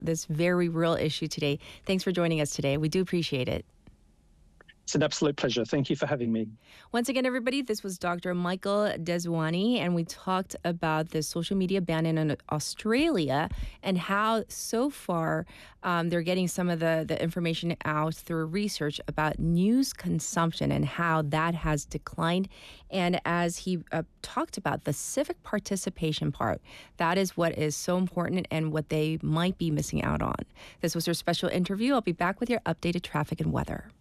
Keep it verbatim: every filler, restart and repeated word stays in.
this very real issue today. Thanks for joining us today. We do appreciate it. It's an absolute pleasure. Thank you for having me. Once again, everybody, this was Doctor Michael Deswani, and we talked about the social media ban in Australia and how so far um, they're getting some of the, the information out through research about news consumption and how that has declined. And as he uh, talked about the civic participation part, that is what is so important and what they might be missing out on. This was our special interview. I'll be back with your updated traffic and weather.